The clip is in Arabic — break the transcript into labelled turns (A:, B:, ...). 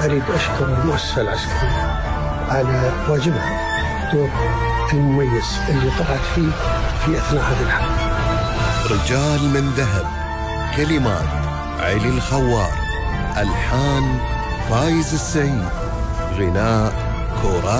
A: أريد أشكر المؤسسة العسكرية على واجبها، دور المميز اللي طلعت فيه في أثناء هذه الحرب.
B: رجال من ذهب، كلمات علي الخوار، ألحان فايز السعيد، غناء كورال.